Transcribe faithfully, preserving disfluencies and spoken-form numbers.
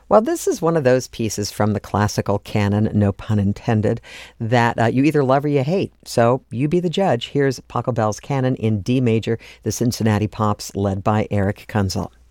Well, this is one of those pieces from the classical canon, no pun intended, that uh, you either love or you hate. So you be the judge. Here's Pachelbel's Canon in D major, the Cincinnati Pops, led by Eric Kunzel.